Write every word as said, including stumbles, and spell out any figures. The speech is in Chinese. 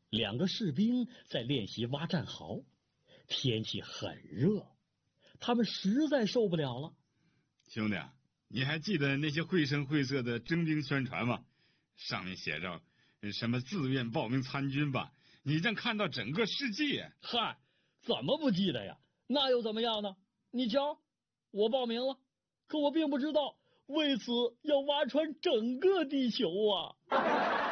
两个士兵在练习挖战壕，天气很热，他们实在受不了了。 兄弟，你还记得那些绘声绘色的征兵宣传吗？上面写着什么自愿报名参军吧，你将看到整个世界。 嗨，怎么不记得呀？那又怎么样呢？你瞧，我报名了，可我并不知道为此要挖穿整个地球啊！